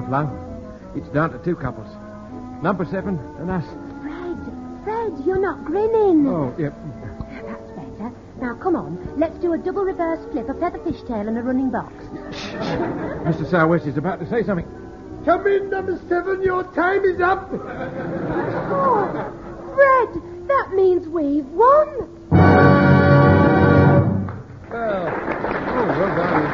Flo. It's down to 2 couples. Number 7 and us. Fred, you're not grinning. Oh, yep. That's better. Now, come on. Let's do a double reverse flip, a feather fishtail, and a running box. Mr. Southwest is about to say something. Come in, number 7. Your time is up. Oh, Fred, that means we've won. Well done.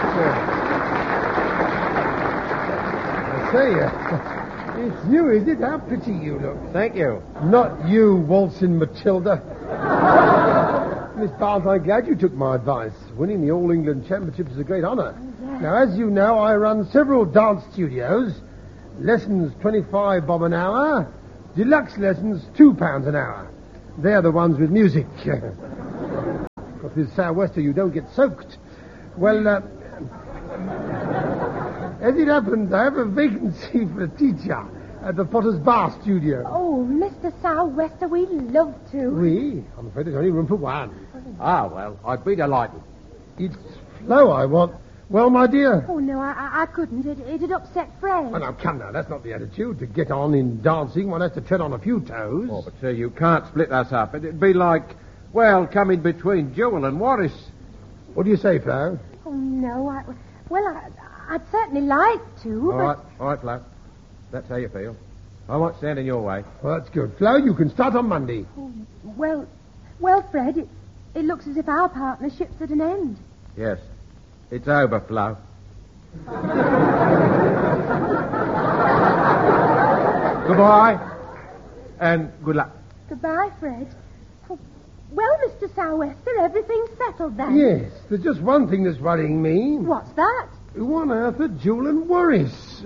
I say, it's you, is it? How pretty you look. Thank you. Not you, waltzing Matilda. Miss Barnes, I'm glad you took my advice. Winning the All England Championship is a great honour. Yes. Now, as you know, I run several dance studios. Lessons, 25 bob an hour. Deluxe lessons, £2 an hour. They're the ones with music. But with Southwester, you don't get soaked. Well, as it happens, I have a vacancy for a teacher at the Potter's Bar studio. Oh, Mr. Southwester, we'd love to. We? I'm afraid there's only room for one. Ah, well, I'd be delighted. It's Flo I want. Well, my dear. Oh, no, I couldn't. It'd upset Fred. Oh, now, come now. That's not the attitude. To get on in dancing, one has to tread on a few toes. Oh, but sir, you can't split us up. It'd be like, well, coming between Jewel and Warris. What do you say, Flo? Oh, no, I'd certainly like to, All right, Flo. That's how you feel. I won't stand in your way. Well, that's good. Flo, you can start on Monday. Well, Fred, it looks as if our partnership's at an end. Yes. It's over, Flo. Goodbye. And good luck. Goodbye, Fred. Oh, well, Mr. Southwester, everything's settled then. Yes, there's just one thing that's worrying me. What's that? Who on earth are Jewel and Warris?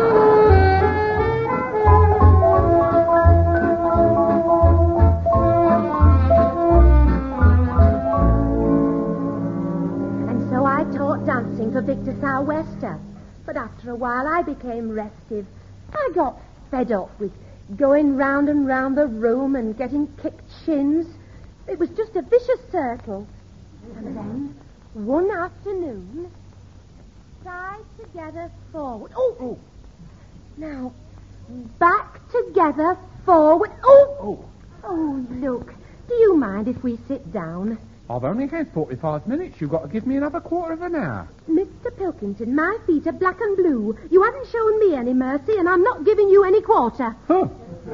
Dancing for Victor Southwester. But after a while I became restive. I got fed up with going round and round the room and getting kicked shins. It was just a vicious circle. And then, one afternoon, side together forward. Oh! Now, back together forward. Oh! Oh, look. Do you mind if we sit down? I've only had 45 minutes. You've got to give me another quarter of an hour. Mr. Pilkington, my feet are black and blue. You haven't shown me any mercy, and I'm not giving you any quarter. Huh.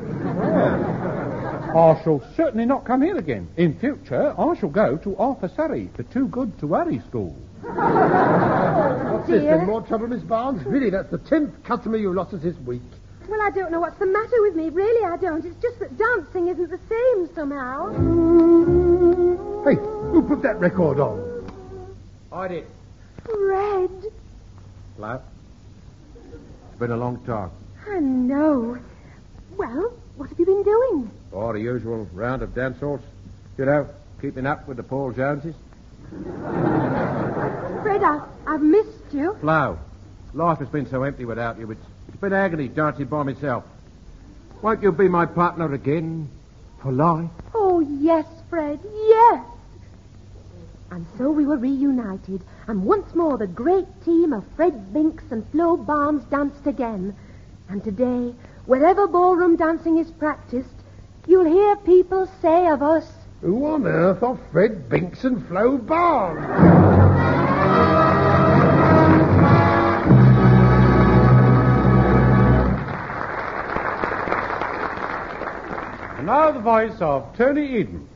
I shall certainly not come here again. In future, I shall go to Arthur Surrey, the Too Good to Worry school. What's this, Dear. then? More trouble, Miss Barnes? Really, that's the 10th customer you lost us this week. Well, I don't know what's the matter with me. Really, I don't. It's just that dancing isn't the same somehow. Hey, who put that record on? I did. Fred. Flo. It's been a long time. I know. Well, what have you been doing? Oh, the usual round of dance halls. You know, keeping up with the Paul Joneses. Fred, I've missed you. Flo, life has been so empty without you. It's been agony dancing by myself. Won't you be my partner again? For life? Oh, yes, Fred, yes. And so we were reunited, and once more the great team of Fred Binks and Flo Barnes danced again. And today, wherever ballroom dancing is practiced, you'll hear people say of us, Who on earth are Fred Binks and Flo Barnes? And now the voice of Tony Eden.